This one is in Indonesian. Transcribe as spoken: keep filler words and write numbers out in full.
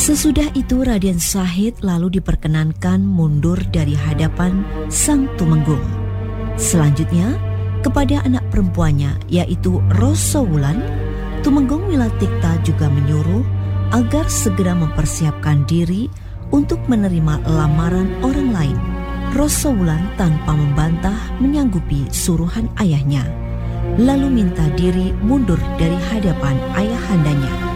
Sesudah itu Raden Syahid lalu diperkenankan mundur dari hadapan Sang Tumenggung. Selanjutnya, kepada anak perempuannya yaitu Rosowulan, Tumenggung Wilatikta juga menyuruh agar segera mempersiapkan diri untuk menerima lamaran orang lain. Rosowulan tanpa membantah menyanggupi suruhan ayahnya, lalu minta diri mundur dari hadapan ayahandanya.